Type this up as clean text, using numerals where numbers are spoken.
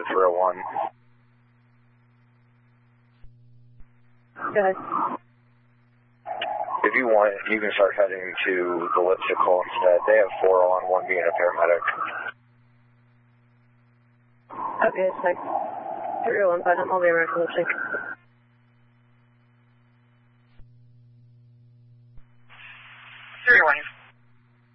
301. Go ahead. If you want, you can start heading to the elliptical instead. They have 4 on, 1 being a paramedic. Okay, it's like 301, I'll be around for the